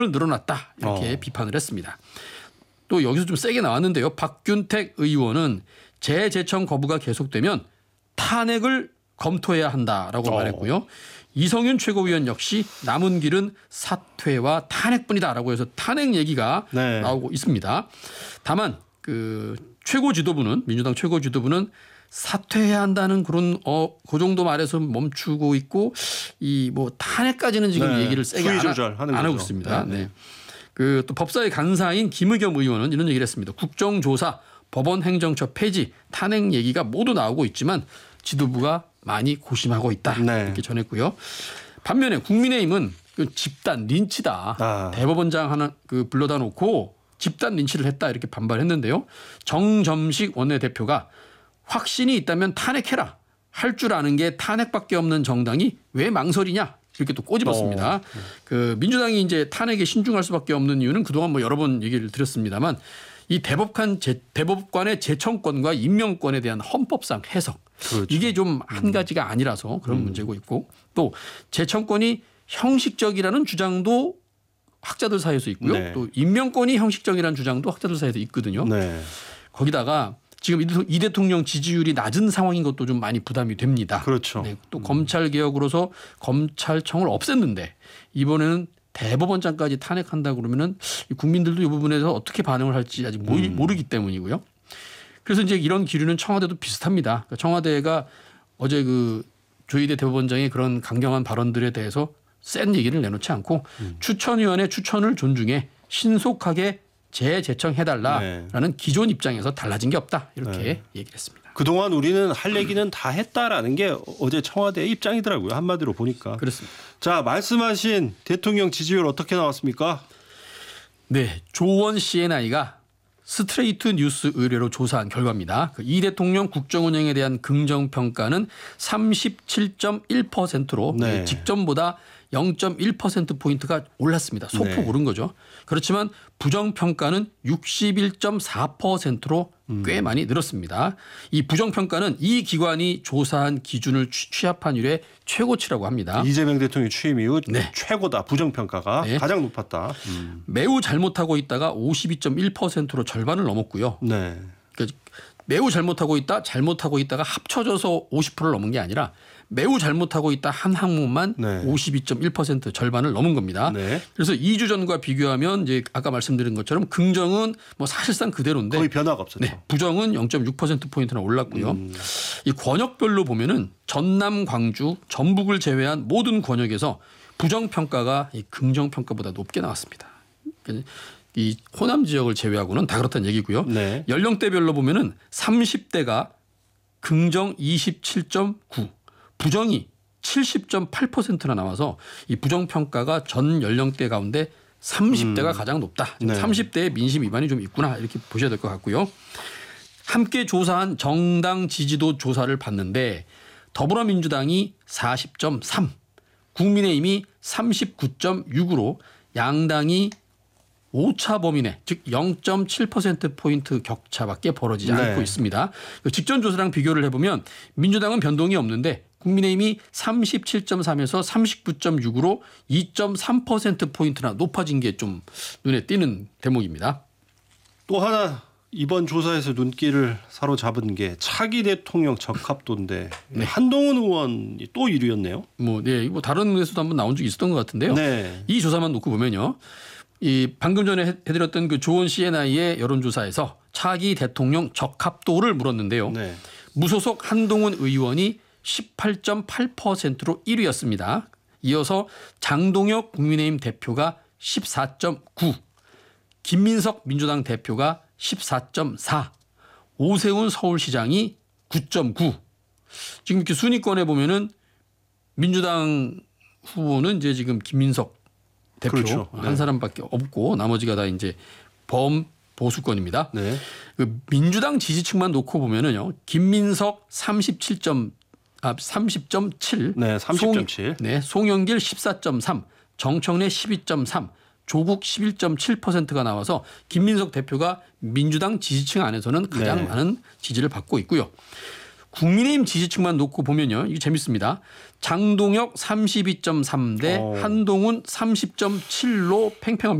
늘어났다 이렇게 비판을 했습니다. 또 여기서 좀 세게 나왔는데요. 박균택 의원은 재제청 거부가 계속되면 탄핵을 검토해야 한다라고 말했고요. 이성윤 최고위원 역시 남은 길은 사퇴와 탄핵뿐이다라고 해서 탄핵 얘기가 나오고 있습니다. 다만 그 최고 지도부는 민주당 최고 지도부는 사퇴해야 한다는 그런 그 정도 말에서 멈추고 있고 이 뭐 탄핵까지는 지금 얘기를 세게 안 하고 있습니다. 네. 그 또 법사위 간사인 김의겸 의원은 이런 얘기를 했습니다. 국정조사, 법원 행정처 폐지, 탄핵 얘기가 모두 나오고 있지만 지도부가 많이 고심하고 있다 이렇게 전했고요. 반면에 국민의힘은 그 집단 린치다. 대법원장 하나 그 불러다 놓고 집단 린치를 했다 이렇게 반발했는데요. 정점식 원내대표가 확신이 있다면 탄핵해라. 할 줄 아는 게 탄핵밖에 없는 정당이 왜 망설이냐. 이렇게 또 꼬집었습니다. 그 민주당이 이제 탄핵에 신중할 수밖에 없는 이유는 그동안 뭐 여러 번 얘기를 드렸습니다만 이 대법관의 재청권과 임명권에 대한 헌법상 해석. 그렇죠. 이게 좀 한 가지가 아니라서 그런 문제고 있고 또 재청권이 형식적이라는 주장도 학자들 사이에서 있고요. 또 임명권이 형식적이라는 주장도 학자들 사이에서 있거든요. 거기다가 지금 이 대통령 지지율이 낮은 상황인 것도 좀 많이 부담이 됩니다. 그렇죠. 또 검찰 개혁으로서 검찰청을 없앴는데 이번에는 대법원장까지 탄핵한다 그러면은 국민들도 이 부분에서 어떻게 반응을 할지 아직 모르기 때문이고요. 그래서 이제 이런 기류는 청와대도 비슷합니다. 그러니까 청와대가 어제 그 조희대 대법원장의 그런 강경한 발언들에 대해서 센 얘기를 내놓지 않고 추천위원회 추천을 존중해 신속하게 재제청해달라라는 기존 입장에서 달라진 게 없다 이렇게 얘기를 했습니다. 그동안 우리는 할 얘기는 다 했다라는 게 어제 청와대의 입장이더라고요. 한마디로 보니까. 그렇습니다. 자, 말씀하신 대통령 지지율 어떻게 나왔습니까? 네, 조원 CNI가 스트레이트 뉴스 의뢰로 조사한 결과입니다. 이 대통령 국정운영에 대한 긍정평가는 37.1%로 직전보다 0.1%포인트가 올랐습니다. 소폭 오른 거죠. 그렇지만 부정평가는 61.4%로 꽤 많이 늘었습니다. 이 부정평가는 이 기관이 조사한 기준을 취합한 이래 최고치라고 합니다. 이재명 대통령 취임 이후 최고다. 부정평가가 가장 높았다. 매우 잘못하고 있다가 52.1%로 절반을 넘었고요. 그러니까 매우 잘못하고 있다가 합쳐져서 50%를 넘은 게 아니라 매우 잘못하고 있다 한 항목만 52.1% 절반을 넘은 겁니다. 그래서 2주 전과 비교하면 이제 아까 말씀드린 것처럼 긍정은 뭐 사실상 그대로인데 거의 변화가 없었죠. 부정은 0.6%포인트나 올랐고요. 이 권역별로 보면은 전남, 광주, 전북을 제외한 모든 권역에서 부정평가가 이 긍정평가보다 높게 나왔습니다. 이 호남 지역을 제외하고는 다 그렇다는 얘기고요. 연령대별로 보면은 30대가 긍정 27.9, 부정이 70.8%나 나와서 이 부정평가가 전 연령대 가운데 30대가 가장 높다. 30대의 민심 위반이 좀 있구나 이렇게 보셔야 될 것 같고요. 함께 조사한 정당 지지도 조사를 봤는데 더불어민주당이 40.3, 국민의힘이 39.6으로 양당이 오차 범위 내, 즉 0.7%포인트 격차밖에 벌어지지 않고 있습니다. 직전 조사랑 비교를 해보면 민주당은 변동이 없는데 국민의힘이 37.3에서 39.6으로 2.3%포인트나 높아진 게 좀 눈에 띄는 대목입니다. 또 하나 이번 조사에서 눈길을 사로잡은 게 차기 대통령 적합도인데 한동훈 의원이 또 1위였네요. 뭐 다른 데서도 한번 나온 적이 있었던 것 같은데요. 이 조사만 놓고 보면요. 이 방금 전에 해드렸던 그 조원 CNI의 여론조사에서 차기 대통령 적합도를 물었는데요. 무소속 한동훈 의원이 18.8%로 1위였습니다. 이어서 장동혁 국민의힘 대표가 14.9, 김민석 민주당 대표가 14.4, 오세훈 서울시장이 9.9. 지금 이렇게 순위권에 보면은 민주당 후보는 이제 지금 김민석 대표 한 사람밖에 없고 나머지가 다 이제 범보수권입니다. 그 민주당 지지층만 놓고 보면은요. 김민석 30.7, 30.7. 송영길 14.3, 정청래 12.3, 조국 11.7%가 나와서 김민석 대표가 민주당 지지층 안에서는 가장 많은 지지를 받고 있고요. 국민의힘 지지층만 놓고 보면요. 이게 재밌습니다. 장동혁 32.3 대 한동훈 30.7로 팽팽합니다.